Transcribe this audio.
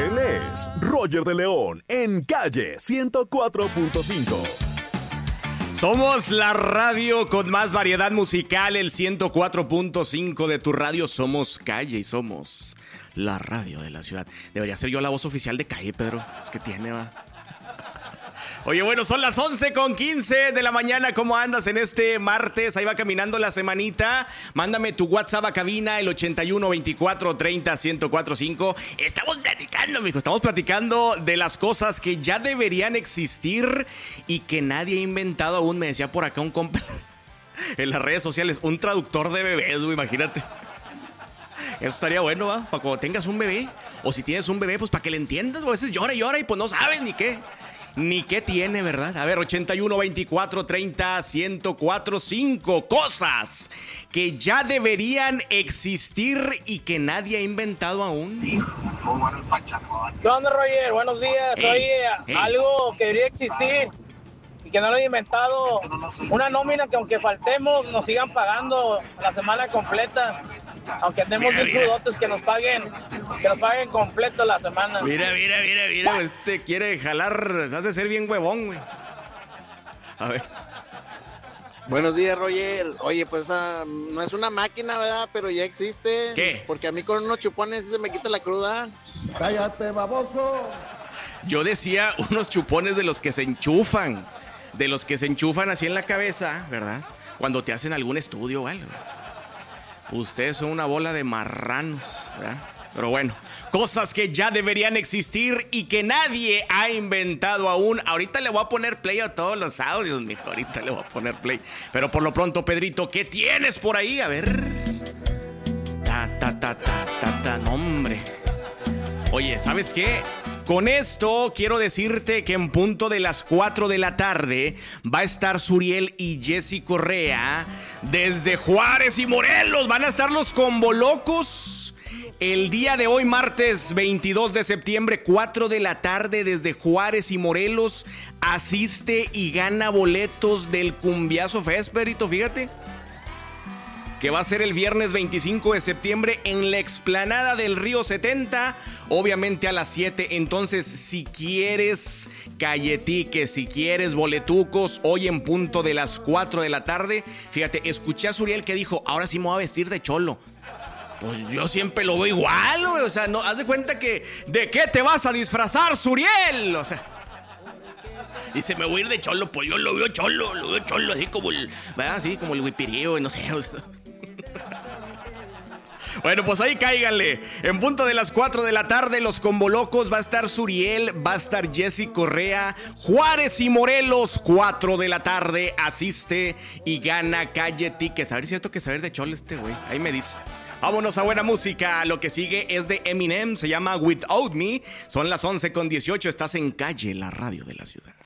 Él es Roger de León en Calle 104.5. Somos la radio con más variedad musical, el 104.5 de tu radio. Somos Calle y somos la radio de la ciudad. Debería ser yo la voz oficial de Calle, Pedro. Es que tiene, va. Oye, bueno, son las 11:15 de la mañana. ¿Cómo andas en este martes? Ahí va caminando la semanita. Mándame tu WhatsApp a cabina, el 81 24 30 1045. Estamos platicando, mijo. Estamos platicando de las cosas que ya deberían existir y que nadie ha inventado aún. Me decía por acá un compa en las redes sociales, un traductor de bebés, güey, imagínate. Eso estaría bueno, ¿va? Para cuando tengas un bebé. O si tienes un bebé, pues para que le entiendas. A veces llora y llora y pues no sabes ni qué. Ni qué tiene, ¿verdad? A ver, 81 24 30 1045. Cosas que ya deberían existir y que nadie ha inventado aún. ¿Qué onda, Roger? Buenos días. Oye, algo que debería existir y que no lo he inventado. Una nómina que aunque faltemos nos sigan pagando la semana completa. Aunque andemos bien crudotes, que nos paguen completo la semana. Mira, este quiere jalar, se hace ser bien huevón, güey. A ver. Buenos días, Roger. Oye, pues no es una máquina, ¿verdad? Pero ya existe. ¿Qué? Porque a mí con unos chupones se me quita la cruda. ¡Cállate, baboso! Yo decía unos chupones de los que se enchufan. De los que se enchufan así en la cabeza, ¿verdad? Cuando te hacen algún estudio o algo. Ustedes son una bola de marranos, ¿verdad? Pero bueno, cosas que ya deberían existir y que nadie ha inventado aún. Ahorita le voy a poner play a todos los audios, mijo. Ahorita le voy a poner play. Pero por lo pronto, Pedrito, ¿qué tienes por ahí? A ver. No, hombre. Oye, ¿sabes qué? Con esto quiero decirte que en punto de las 4 de la tarde va a estar Suriel y Jessy Correa desde Juárez y Morelos. Van a estar los Combolocos. El día de hoy, martes 22 de septiembre, 4 de la tarde desde Juárez y Morelos. Asiste y gana boletos del Cumbiazo Fest, Perito, fíjate. Que va a ser el viernes 25 de septiembre en la explanada del Río 70, obviamente a las 7. Entonces, si quieres calletiques, si quieres boletucos, hoy en punto de las 4 de la tarde, fíjate, escuché a Suriel que dijo, ahora sí me voy a vestir de cholo. Pues yo siempre lo veo igual, güey. O sea, no, haz de cuenta que, ¿de qué te vas a disfrazar, Suriel? O sea, dice, me voy a ir de cholo, pues yo lo veo cholo, así como el, ¿verdad? Así como el huipirío, no sé. O sea. Bueno, pues ahí cáiganle. En punto de las 4 de la tarde, los Combolocos, va a estar Suriel, va a estar Jessy Correa, Juárez y Morelos, 4 de la tarde, asiste y gana calle tickets. A ver si es cierto que saber de cholo este güey, ahí me dice. Vámonos a buena música. Lo que sigue es de Eminem, se llama Without Me. Son las 11:18, estás en Calle, la radio de la ciudad.